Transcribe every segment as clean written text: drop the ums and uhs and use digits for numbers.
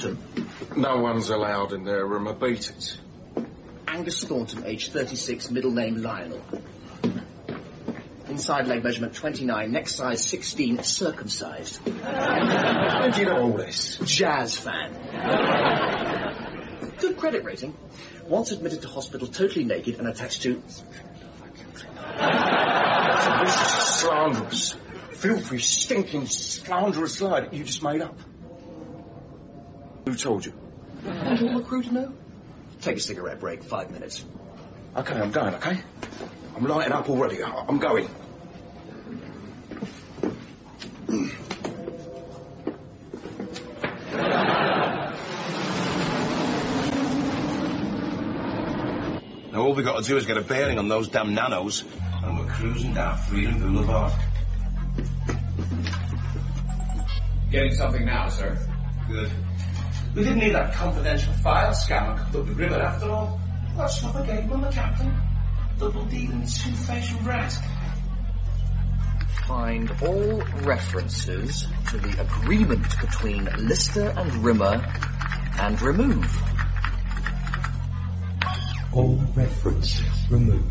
Thornton. No one's allowed in their room. Beat it. Angus Thornton, age 36, middle name Lionel. Inside leg measurement 29, neck size 16, circumcised. How do you know all this? Jazz fan. Good credit rating. Once admitted to hospital totally naked and attached to... This is slanderous. Filthy, stinking, slanderous lie that you just made up. Who told you? You want the crew to know? Take a cigarette break, 5 minutes. Okay, I'm going, okay? I'm lighting up already. I'm going. Now all we got to do is get a bearing on those damn nanos, and we're cruising down Freedom Boulevard. Getting something now, sir. Good. We didn't need that confidential file scam that could look the grimmer after all. Let's stop a game on the captain. Double-dealing two-faced rat. Find all references to the agreement between Lister and Rimmer and remove. All references removed.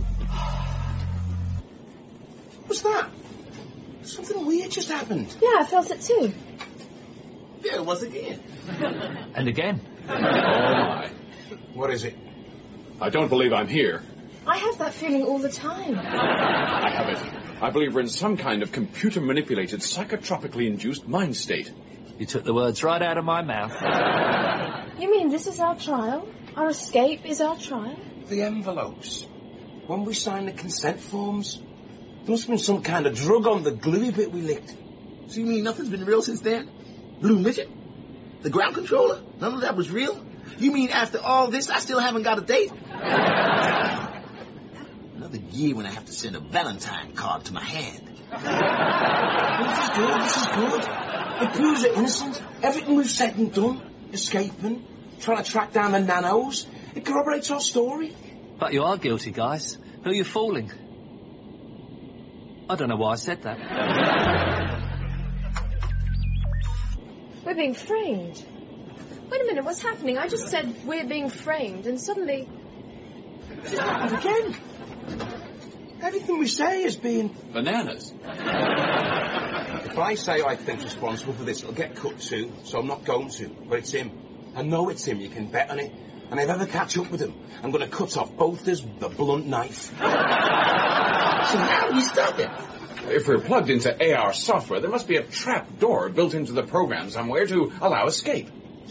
What's that? Something weird just happened. Yeah, I felt it too. Yeah, it was again. And again. Oh, my. What is it? I don't believe I'm here. I have that feeling all the time. I have it. I believe we're in some kind of computer-manipulated, psychotropically induced mind state. You took the words right out of my mouth. You mean this is our trial? Our escape is our trial? The envelopes. When we signed the consent forms, there must have been some kind of drug on the gluey bit we licked. So you mean nothing's been real since then? Blue Midget? The ground controller? None of that was real? You mean after all this, I still haven't got a date? Another year when I have to send a Valentine card to my hand. This is good. It proves they're innocent. Everything we've said and done, escaping, trying to track down the nanos, it corroborates our story. But you are guilty, guys. Who are you fooling? I don't know why I said that. We're being framed. Wait a minute, what's happening? I just said we're being framed, and suddenly... It's happened again. Everything we say is being... Bananas. If I say I think responsible for this, it'll get cut too, so I'm not going to. But it's him. I know it's him, you can bet on it. And if I ever catch up with him, I'm going to cut off both his with a blunt knife. So how do we stop it? If we're plugged into AR software, there must be a trap door built into the program somewhere to allow escape.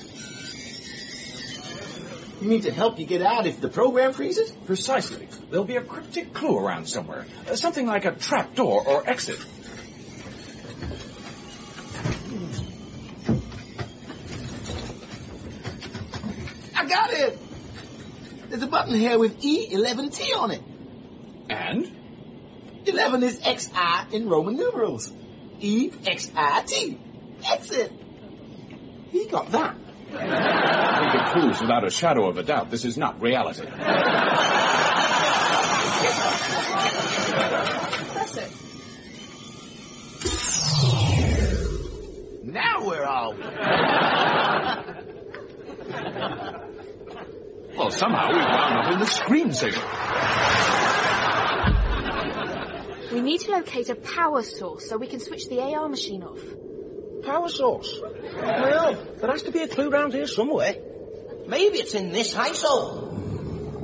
You mean to help you get out if the program freezes? Precisely. There'll be a cryptic clue around somewhere. Something like a trap door or exit. I got it! There's a button here with E11T on it. And? 11 is XI in Roman numerals. E, X-I-T. Exit. He got that. It proves without a shadow of a doubt this is not reality. Professor. Now where are we? Well, somehow we wound up in the screensaver. We need to locate a power source so we can switch the AR machine off. Power source? Well, there has to be a clue round here somewhere. Maybe it's in this household.